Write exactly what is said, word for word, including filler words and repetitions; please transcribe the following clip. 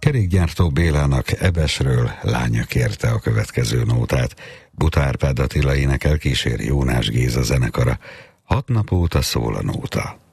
Kerékgyártó Bélának Ebesről lánya kérte a következő nótát. Buta Árpád Attila énekel, kíséri Jónás Géza zenekara. Hat nap óta szól a nóta.